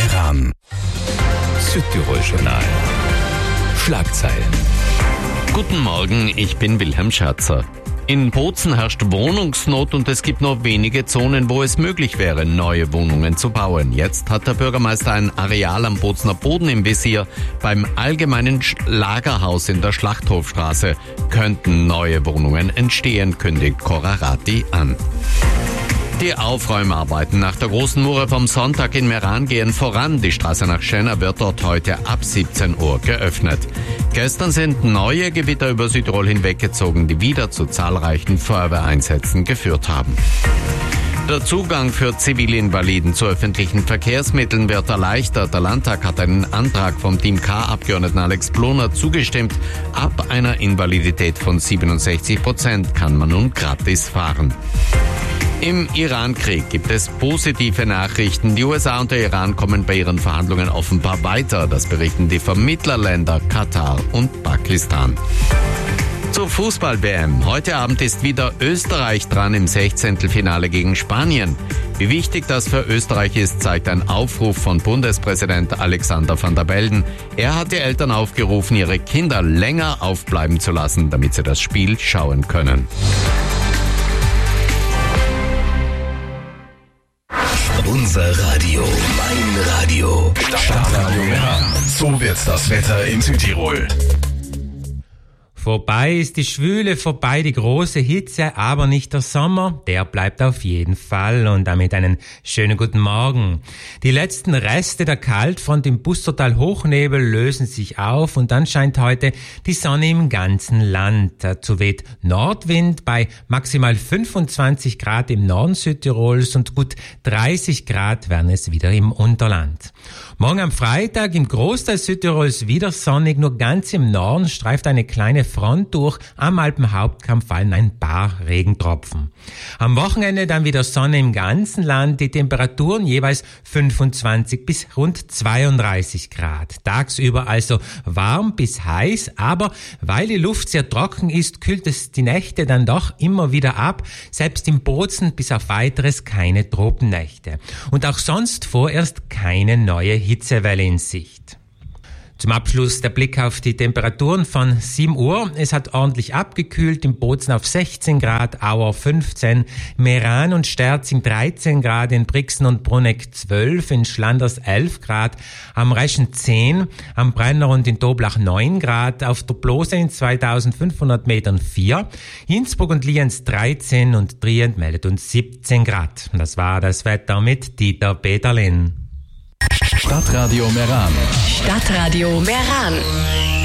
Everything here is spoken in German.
Meran. Südtirol Journal. Schlagzeilen. Guten Morgen, ich bin Wilhelm Scherzer. In Bozen herrscht Wohnungsnot und es gibt nur wenige Zonen, wo es möglich wäre, neue Wohnungen zu bauen. Jetzt hat der Bürgermeister ein Areal am Bozener Boden im Visier. Beim allgemeinen Lagerhaus in der Schlachthofstraße könnten neue Wohnungen entstehen, kündigt Korarati an. Die Aufräumarbeiten nach der großen Mure vom Sonntag in Meran gehen voran. Die Straße nach Schenna wird dort heute ab 17 Uhr geöffnet. Gestern sind neue Gewitter über Südtirol hinweggezogen, die wieder zu zahlreichen Feuerwehreinsätzen geführt haben. Der Zugang für Zivilinvaliden zu öffentlichen Verkehrsmitteln wird erleichtert. Der Landtag hat einen Antrag vom Team K-Abgeordneten Alex Bloner zugestimmt. Ab einer Invalidität von 67% kann man nun gratis fahren. Im Iran-Krieg gibt es positive Nachrichten. Die USA und der Iran kommen bei ihren Verhandlungen offenbar weiter. Das berichten die Vermittlerländer Katar und Pakistan. Zur Fußball-WM. Heute Abend ist wieder Österreich dran im 16. Finale gegen Spanien. Wie wichtig das für Österreich ist, zeigt ein Aufruf von Bundespräsident Alexander Van der Bellen. Er hat die Eltern aufgerufen, ihre Kinder länger aufbleiben zu lassen, damit sie das Spiel schauen können. Unser Radio, mein Radio. Stadtradio Meran. So wird das Wetter in Südtirol. Vorbei ist die Schwüle, vorbei die große Hitze, aber nicht der Sommer, der bleibt auf jeden Fall und damit einen schönen guten Morgen. Die letzten Reste der Kaltfront im Bustertal Hochnebel lösen sich auf und dann scheint heute die Sonne im ganzen Land. Dazu weht Nordwind bei maximal 25 Grad im Norden Südtirols und gut 30 Grad werden es wieder im Unterland. Morgen am Freitag im Großteil Südtirols wieder sonnig, nur ganz im Norden streift eine kleine Front durch, am Alpenhauptkamm fallen ein paar Regentropfen. Am Wochenende dann wieder Sonne im ganzen Land, die Temperaturen jeweils 25 bis rund 32 Grad. Tagsüber also warm bis heiß, aber weil die Luft sehr trocken ist, kühlt es die Nächte dann doch immer wieder ab, selbst im Bozen bis auf weiteres keine Tropennächte. Und auch sonst vorerst keine neue Hitzewelle in Sicht. Zum Abschluss der Blick auf die Temperaturen von 7 Uhr. Es hat ordentlich abgekühlt, im Bozen auf 16 Grad, Auer 15, Meran und Sterzing 13 Grad, in Brixen und Bruneck 12, in Schlanders 11 Grad, am Reschen 10, am Brenner und in Toblach 9 Grad, auf der Blose in 2500 Metern 4, Innsbruck und Lienz 13 und Trient meldet uns 17 Grad. Das war das Wetter mit Dieter Peterlin. Stadtradio Meran. Stadtradio Meran.